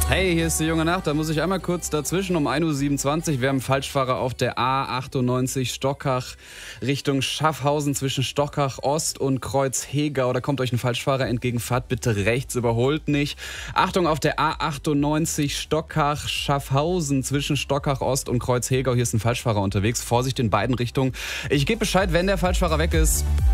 Hey, hier ist die junge Nacht. Da muss ich einmal kurz dazwischen um 1:27 Uhr. Wir haben Falschfahrer auf der A98 Stockach Richtung Schaffhausen zwischen Stockach Ost und Kreuzhegau. Da kommt euch ein Falschfahrer entgegen. Fahrt bitte rechts, überholt nicht. Achtung auf der A98 Stockach Schaffhausen zwischen Stockach Ost und Kreuzhegau. Hier ist ein Falschfahrer unterwegs. Vorsicht in beiden Richtungen. Ich gebe Bescheid, wenn der Falschfahrer weg ist.